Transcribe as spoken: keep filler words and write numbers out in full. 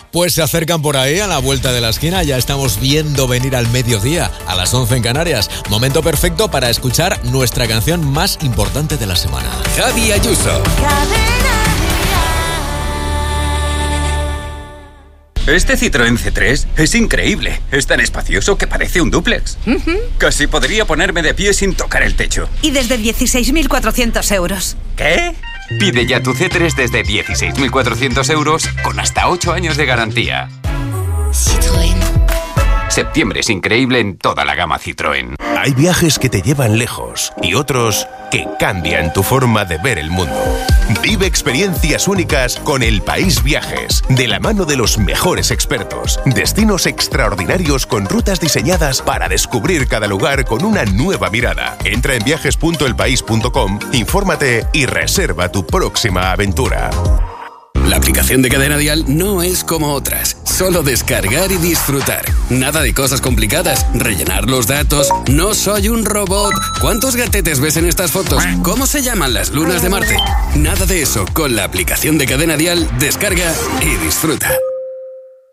Pues se acercan por ahí a la vuelta de la esquina, ya estamos viendo venir al mediodía, a las once en Canarias. Momento perfecto para escuchar nuestra canción más importante de la semana. Javi Ayuso. Este Citroën C tres es increíble. Es tan espacioso que parece un dúplex. Uh-huh. Casi podría ponerme de pie sin tocar el techo. Y desde dieciséis mil cuatrocientos euros. ¿Qué? Pide ya tu C tres desde dieciséis mil cuatrocientos euros con hasta ocho años de garantía. Citroën. Septiembre es increíble en toda la gama Citroën. Hay viajes que te llevan lejos y otros que cambian tu forma de ver el mundo. Vive experiencias únicas con El País Viajes, de la mano de los mejores expertos. Destinos extraordinarios con rutas diseñadas para descubrir cada lugar con una nueva mirada. Entra en viajes punto el país punto com, infórmate y reserva tu próxima aventura. La aplicación de Cadena Dial no es como otras. Solo descargar y disfrutar. Nada de cosas complicadas. Rellenar los datos. No soy un robot. ¿Cuántos gatetes ves en estas fotos? ¿Cómo se llaman las lunas de Marte? Nada de eso. Con la aplicación de Cadena Dial, descarga y disfruta.